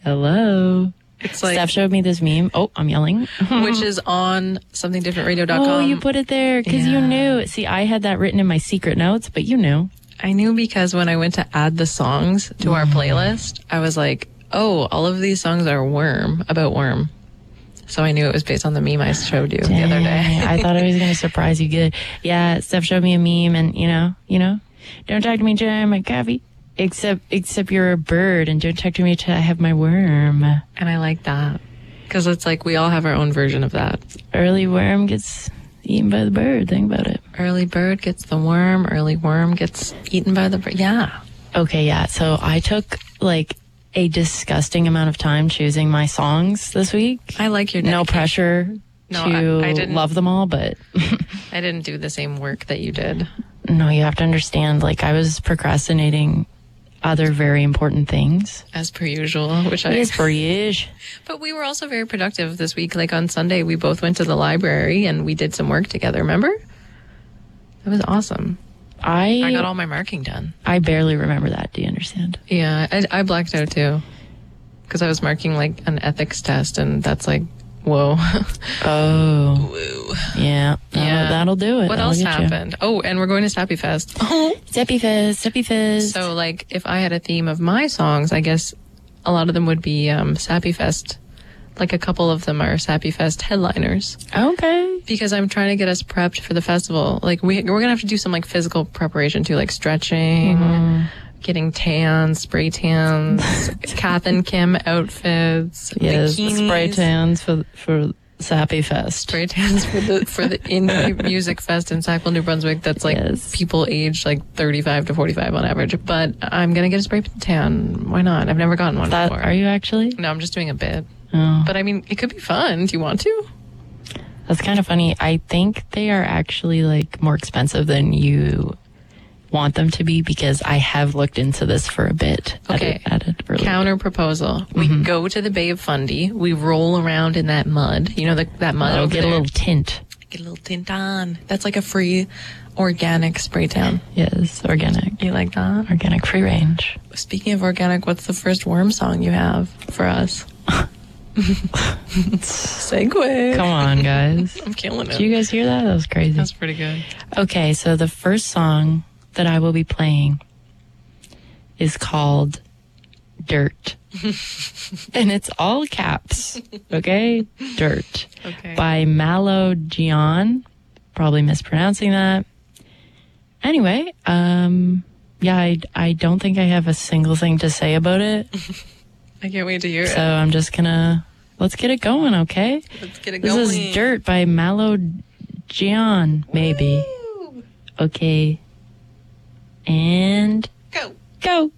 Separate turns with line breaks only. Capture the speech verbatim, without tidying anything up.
Hello.
It's like,
Steph showed me this meme. Oh, I'm yelling.
which is on something different radio dot com.
Oh, you put it there because
Yeah.
you knew. See, I had that written in my secret notes, but you knew.
I knew because when I went to add the songs to our playlist, I was like, oh, all of these songs are Worm, about Worm. So I knew it was based on the meme I showed you the other day.
I thought I was going to surprise you good. Yeah, Steph showed me a meme and, you know, you know, don't talk to me till I have my coffee. Except, except you're a bird and don't talk to me till I have my worm.
And I like that. Because it's like we all have our own version of that.
Early worm gets eaten by the bird. Think about it.
Early bird gets the worm. Early worm gets eaten by the bird. Yeah.
Okay, yeah. So I took like a disgusting amount of time choosing my songs this week.
I like your
No
dedication.
pressure
No,
to
I- I didn't-
love them all, but
I didn't do the same work that you did.
no, you have to understand, like I was procrastinating other very important things.
As per usual, which I...
Yes, for years.
But we were also very productive this week. Like on Sunday, we both went to the library and we did some work together, remember? It was awesome.
I
I got all my marking done.
I barely remember that. Do you understand?
Yeah, I, I blacked out too. Because I was marking like an ethics test and that's like, whoa.
Oh,
Whoa.
yeah. That'll,
Yeah.
that'll do it.
What
That'll
else
get you.
happened? Oh, and we're going to Sappy Fest. Oh.
Zeppy Fizz, Zeppy Fizz.
So like if I had a theme of my songs, I guess a lot of them would be um, Sappy Fest. Like a couple of them are Sappy Fest headliners.
Okay.
Because I'm trying to get us prepped for the festival. Like we, we're going to have to do some like physical preparation too, like stretching,
Mm-hmm.
getting tans, spray tans, Kath and Kim outfits,
Yes,
bikinis.
spray tans for for Sappy Fest.
Spray tans for the for the indie music fest in Sackville, New Brunswick. That's like
Yes.
people aged like thirty-five to forty-five on average. But I'm gonna get a spray tan. Why not? I've never gotten one
That,
before.
are you actually?
No, I'm just doing a bit.
Oh,
But I mean, it could be fun. Do you want to?
that's kind of funny. I think they are actually like more expensive than you want them to be because I have looked into this for a bit.
Okay.
At it, at it earlier.
Counter proposal. We
Mm-hmm.
go to the Bay of Fundy. We roll around in that mud. You know, the, that mud
I'll
over
get
there.
a little tint.
Get a little tint on. That's like a free organic spray tan.
Yes, organic.
You like that?
Organic free range.
Speaking of organic, what's the first Worm song you have for us? Segue.
Come on, guys.
I'm killing
Did you
it.
guys hear that? That was crazy.
That's pretty good.
Okay, so the first song that I will be playing is called Dirt. And it's all caps, okay? Dirt.
Okay.
By Malo Gian. Probably mispronouncing that. Anyway, um, yeah, I, I don't think I have a single thing to say about it.
I can't wait to hear
So
it.
I'm just gonna, let's get it going, okay?
Let's get it
This
going.
is Dirt by Malo Gian, maybe.
Woo!
Okay. And
Go.
go.